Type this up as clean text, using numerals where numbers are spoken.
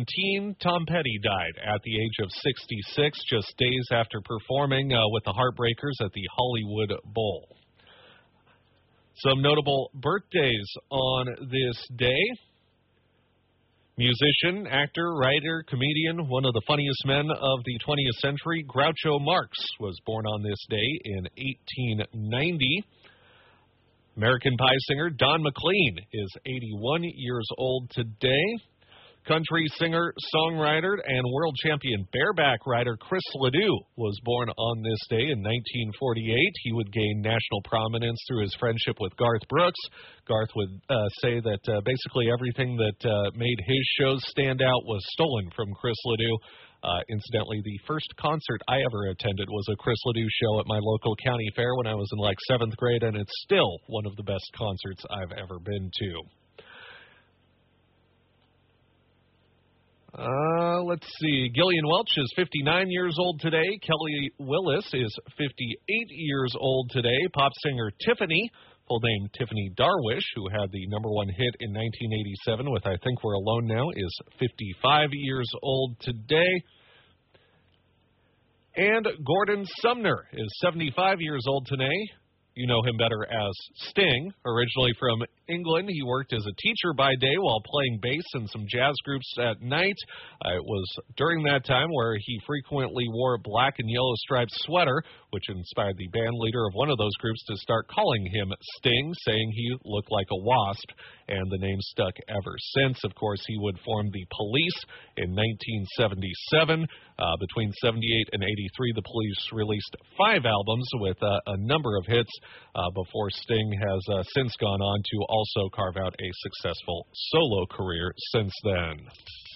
2017, Tom Petty died at the age of 66, just days after performing with the Heartbreakers at the Hollywood Bowl. Some notable birthdays on this day. Musician, actor, writer, comedian, one of the funniest men of the 20th century, Groucho Marx, was born on this day in 1890. American Pie singer Don McLean is 81 years old today. Country singer, songwriter, and world champion bareback rider Chris Ledoux was born on this day in 1948. He would gain national prominence through his friendship with Garth Brooks. Garth would say that basically everything that made his shows stand out was stolen from Chris Ledoux. Incidentally, the first concert I ever attended was a Chris Ledoux show at my local county fair when I was in like 7th grade, and it's still one of the best concerts I've ever been to. Let's see. Gillian Welch is 59 years old today. Kelly Willis is 58 years old today. Pop singer Tiffany, full name Tiffany Darwish, who had the #1 hit in 1987 with I Think We're Alone Now, is 55 years old today. And Gordon Sumner is 75 years old today. You know him better as Sting. Originally from England, he worked as a teacher by day while playing bass in some jazz groups at night. It was during that time where he frequently wore a black and yellow striped sweater, which inspired the band leader of one of those groups to start calling him Sting, saying he looked like a wasp, and the name stuck ever since. Of course, he would form the Police in 1977. Between 78 and 83, the Police released 5 albums with a number of hits before Sting has since gone on to also carve out a successful solo career since then.